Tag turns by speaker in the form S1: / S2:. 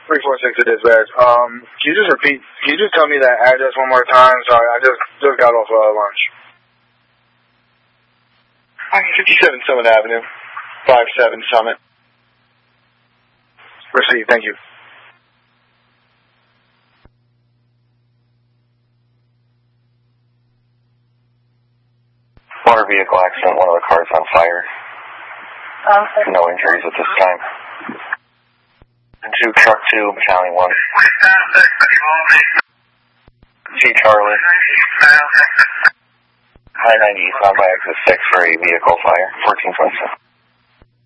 S1: 346 to dispatch. Can you just tell me that address one more time? Sorry, I just got off lunch.
S2: 57 Summit Avenue, 57 Summit.
S1: Received, thank you.
S3: Motor vehicle accident, one of the cars on fire. No injuries at this time. Into truck 2, Battalion 1. C. Charlie. High 90 eastbound by exit 6 for a vehicle fire, 1427.